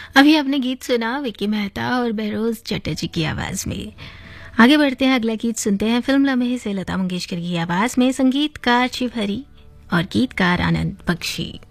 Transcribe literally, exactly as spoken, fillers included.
अभी आपने गीत सुना विक्की मेहता और बहरोज चटर्जी की आवाज में। आगे बढ़ते हैं, अगला गीत सुनते हैं फिल्म लम्हे से लता मंगेशकर की आवाज में, संगीतकार शिव हरी और गीतकार आनंद बख्शी।